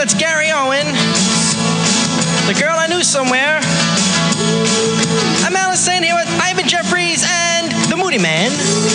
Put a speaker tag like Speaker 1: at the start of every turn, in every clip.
Speaker 1: it's Gary Owen. The girl I knew somewhere. I'm Alan Sane here with Ivan Jeffries and the Moody Man.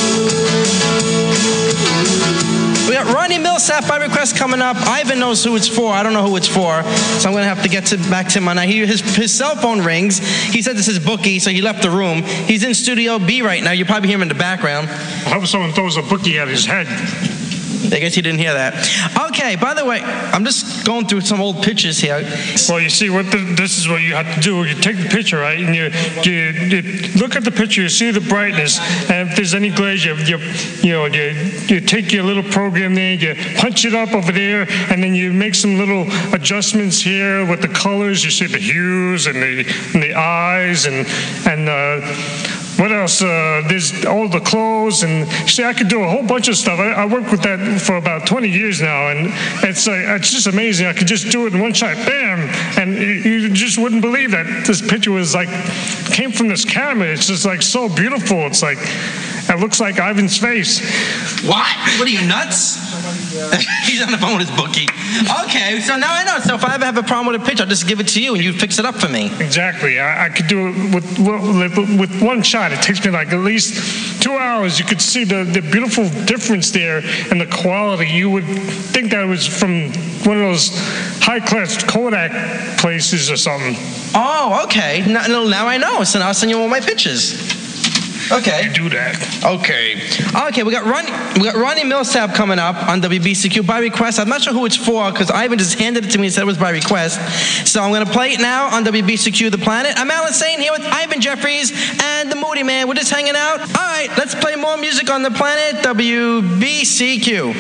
Speaker 1: We got Ronnie Millsap by request coming up. Ivan knows who it's for. I don't know who it's for, so I'm going to have to get back to him on that. His cell phone rings. He said this is Bookie, so he left the room. He's in Studio B right now. You probably hear him in the background.
Speaker 2: I hope someone throws a bookie at his head.
Speaker 1: I guess you didn't hear that. Okay, by the way, I'm just going through some old pictures here.
Speaker 2: Well, you see, this is what you have to do. You take the picture, right, and you look at the picture, you see the brightness, and if there's any glaze, you take your little program there, you punch it up over there, and then you make some little adjustments here with the colors. You see the hues and the eyes and what else? There's all the clothes, and see, I could do a whole bunch of stuff. I worked with that for about 20 years now, and it's just amazing. I could just do it in one shot, bam, and you just wouldn't believe that this picture was came from this camera. It's just so beautiful. It's it looks like Ivan's face.
Speaker 1: What? What are you, nuts? He's on the phone with his Bookie. Okay, so now I know. So if I ever have a problem with a picture, I'll just give it to you and you fix it up for me.
Speaker 2: Exactly. I could do it with one shot. It takes me at least 2 hours. You could see the beautiful difference there in the quality. You would think that it was from one of those high-class Kodak places or something.
Speaker 1: Oh, okay. Now I know. So now I'll send you all my pictures. Okay.
Speaker 2: You do that.
Speaker 1: Okay, we got Ronnie Millsap coming up on WBCQ by request. I'm not sure who it's for because Ivan just handed it to me and said it was by request. So I'm going to play it now on WBCQ The Planet. I'm Alan Sane here with Ivan Jeffries and the Moody Man. We're just hanging out. All right, let's play more music on The Planet, WBCQ.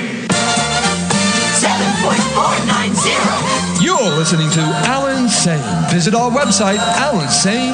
Speaker 3: 7.490.
Speaker 4: You're listening to Alan Sane. Visit our website, alansane.com.